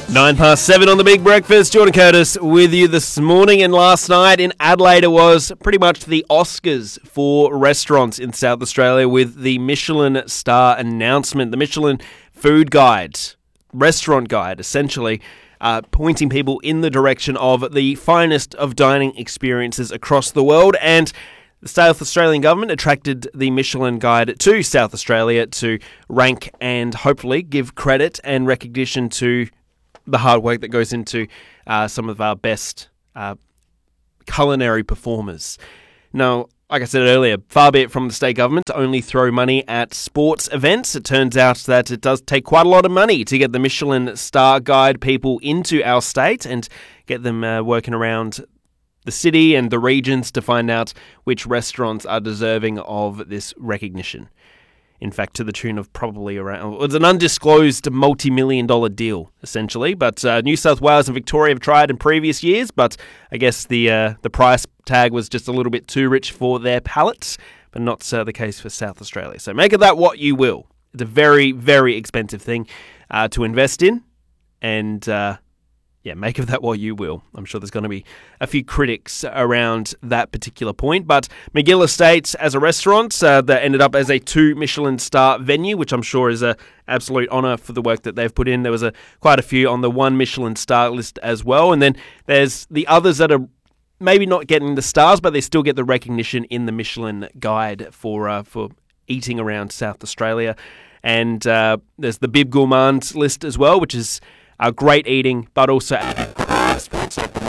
7:09 on the Big Breakfast. Jordan Curtis with you this morning, and last night in Adelaide it was pretty much the Oscars for restaurants in South Australia with the Michelin star announcement. The Michelin food guide, restaurant guide, essentially pointing people in the direction of the finest of dining experiences across the world. And the South Australian government attracted the Michelin Guide to South Australia to rank and hopefully give credit and recognition to the hard work that goes into some of our best culinary performers. Now, like I said earlier, far be it from the state government to only throw money at sports events. It turns out that it does take quite a lot of money to get the Michelin Star Guide people into our state and get them working around the city and the regions to find out which restaurants are deserving of this recognition. In fact, to the tune of probably around... It's an undisclosed multi-million-dollar deal, essentially. But New South Wales and Victoria have tried in previous years, but I guess the price tag was just a little bit too rich for their palates, but not the case for South Australia. So make of that what you will. It's a very, very expensive thing to invest in, and... make of that what you will. I'm sure there's going to be a few critics around that particular point. But McGill Estates as a restaurant that ended up as a 2 Michelin star venue, which I'm sure is an absolute honour for the work that they've put in. There was quite a few on the 1 Michelin star list as well. And then there's the others that are maybe not getting the stars, but they still get the recognition in the Michelin Guide for eating around South Australia. And there's the Bib Gourmand list as well, which is great eating, but also aspects of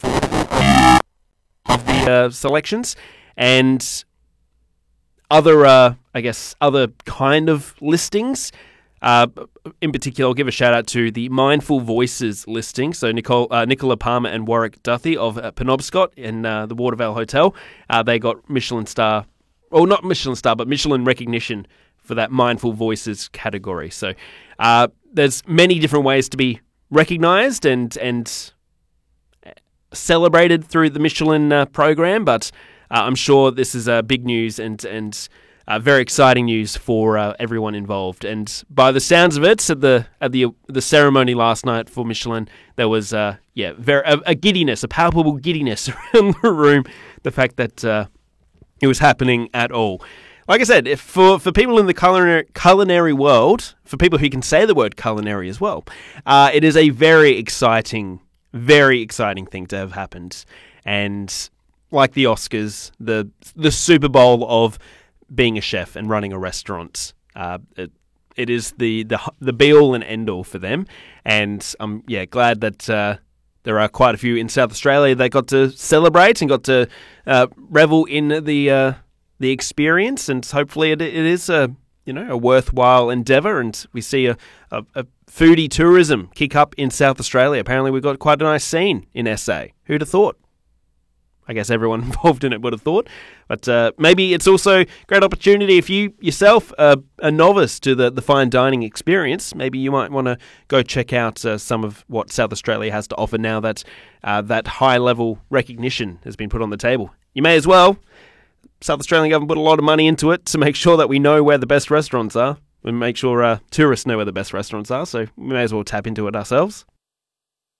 the selections and other, other kind of listings. In particular, I'll give a shout out to the Mindful Voices listing. So Nicola Palmer and Warwick Duthie of Penobscot in the Watervale Hotel, they got Michelin star, or not Michelin star, but Michelin recognition for that Mindful Voices category. So there's many different ways to be recognised and celebrated through the Michelin program, but I'm sure this is big news and very exciting news for everyone involved. And by the sounds of it, at the ceremony last night for Michelin, there was a giddiness, a palpable giddiness around the room. The fact that it was happening at all. Like I said, if for people in the culinary world, for people who can say the word culinary as well, it is a very exciting thing to have happened. And like the Oscars, the Super Bowl of being a chef and running a restaurant, it is the be-all and end-all for them. And I'm glad that there are quite a few in South Australia that got to celebrate and got to revel in the experience, and hopefully it is a worthwhile endeavour, and we see a foodie tourism kick up in South Australia. Apparently we've got quite a nice scene in SA. Who'd have thought? I guess everyone involved in it would have thought. But maybe it's also a great opportunity if you yourself are a novice to the fine dining experience. Maybe you might want to go check out some of what South Australia has to offer now that that high-level recognition has been put on the table. You may as well. South Australian government put a lot of money into it to make sure that we know where the best restaurants are and make sure tourists know where the best restaurants are, so we may as well tap into it ourselves.